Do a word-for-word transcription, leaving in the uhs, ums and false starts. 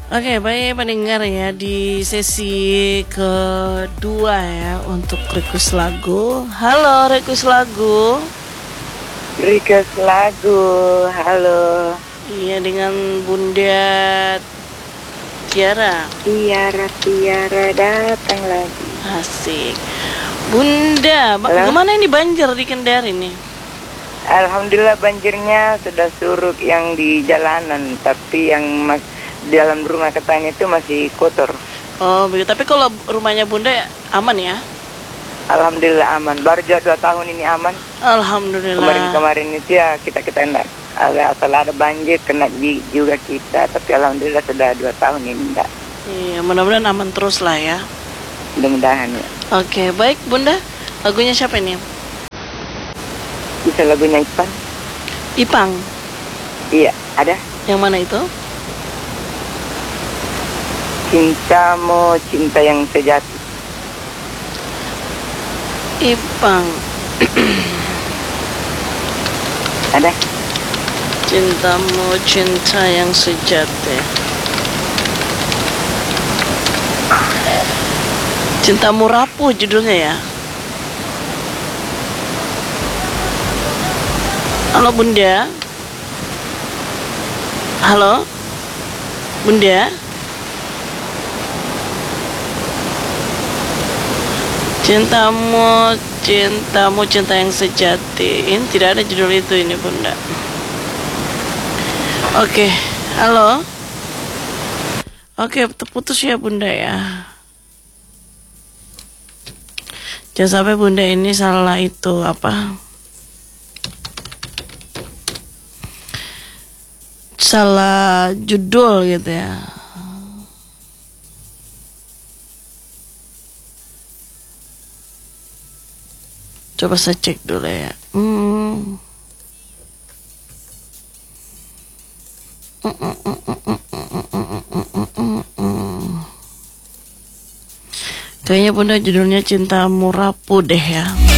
Oke, baik pendengar ya, di sesi kedua ya untuk request lagu. Halo, request lagu. Request lagu, halo. Iya, dengan Bunda Tiara. Tiara, Tiara datang lagi. Asik. Bunda, ba- Halo? gimana ini banjir di Kendari nih? Alhamdulillah banjirnya sudah surut yang di jalanan, tapi yang mas di dalam rumah katanya itu masih kotor. Oh, begitu. Tapi kalau rumahnya Bunda aman ya? Alhamdulillah aman. Baru juga dua tahun ini aman. Alhamdulillah. Kemarin-kemarin itu ya kita kita enggak ada asal ada banjir kena gi- juga kita, tapi alhamdulillah sudah dua tahun ini enggak. Iya, mudah-mudahan aman terus lah ya. Mudah-mudahan ya. Oke, baik Bunda. Lagunya siapa ini? Bisa lagunya Ipan? Ipang. Iya, ada. Yang mana itu? Cintamu, cinta yang sejati. Ipang. Ada? Cintamu, cinta yang sejati. Cintamu rapuh judulnya ya. Halo Bunda. Halo Bunda. Cintamu, cintamu, cinta yang sejati. Ini tidak ada judul itu ini Bunda. Oke, halo. Oke, terputus ya Bunda ya. Jangan sampai Bunda ini salah itu apa? Salah judul gitu ya. Coba saya cek dulu ya. Hmm. Kayaknya Bunda judulnya Cintamu Rapuh deh ya.